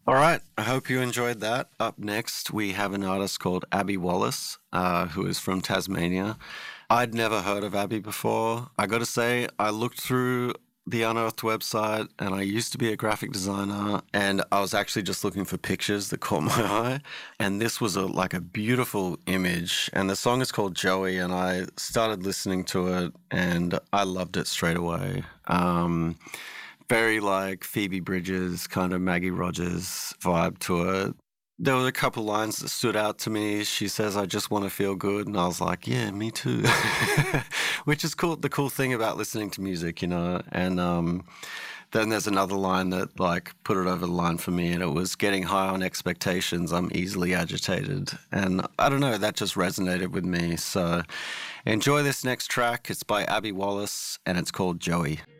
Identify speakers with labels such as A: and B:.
A: All right, I hope you enjoyed that. Up next, we have an artist called Abby Wallace, who is from Tasmania. I'd never heard of Abby before. I got to say, I looked through the Unearthed website, and I used to be a graphic designer, and I was actually just looking for pictures that caught my eye, and this was like a beautiful image, and the song is called Joey, and I started listening to it, and I loved it straight away. Very like Phoebe Bridges, kind of Maggie Rogers vibe to it. There were a couple lines that stood out to me. She says, "I just want to feel good." And I was like, yeah, me too. Which is cool. The cool thing about listening to music, you know. And then there's another line that like put it over the line for me. And it was, "Getting high on expectations. I'm easily agitated." And I don't know, that just resonated with me. So enjoy this next track. It's by Abby Wallace and it's called Joey.